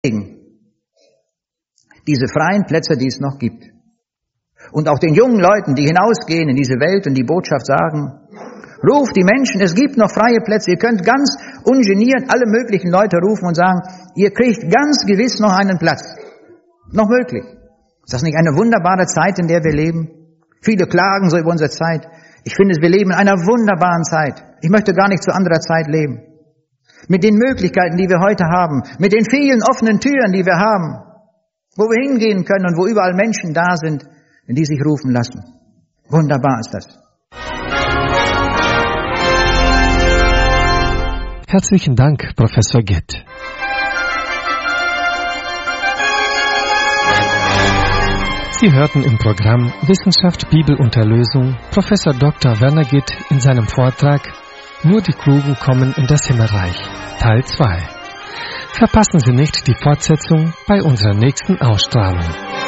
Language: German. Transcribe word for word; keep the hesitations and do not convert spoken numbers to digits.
diese freien Plätze, die es noch gibt. Und auch den jungen Leuten, die hinausgehen in diese Welt und die Botschaft sagen, ruft die Menschen, es gibt noch freie Plätze, ihr könnt ganz ungeniert alle möglichen Leute rufen und sagen, ihr kriegt ganz gewiss noch einen Platz. Noch möglich. Ist das nicht eine wunderbare Zeit, in der wir leben? Viele klagen so über unsere Zeit. Ich finde, wir leben in einer wunderbaren Zeit. Ich möchte gar nicht zu anderer Zeit leben. Mit den Möglichkeiten, die wir heute haben, mit den vielen offenen Türen, die wir haben, wo wir hingehen können und wo überall Menschen da sind, die sich rufen lassen. Wunderbar ist das. Herzlichen Dank, Professor Gitt. Sie hörten im Programm Wissenschaft, Bibel und Erlösung Professor Doktor Werner Gitt in seinem Vortrag Nur die Klugen kommen in das Himmelreich, Teil zwei. Verpassen Sie nicht die Fortsetzung bei unserer nächsten Ausstrahlung.